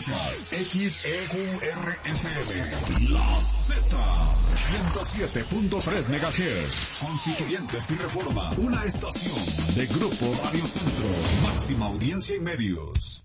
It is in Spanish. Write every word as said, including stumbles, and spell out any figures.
Escuchas X E Q R F M, La Z, ciento siete punto tres megahertz, Constituyentes y Reforma, una estación de Grupo Radio Centro, máxima audiencia y medios.